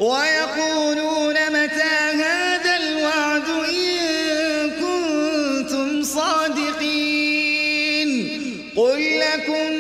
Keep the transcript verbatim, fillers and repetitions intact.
ويقولون متى هذا الوعد إن كنتم صادقين قل لكم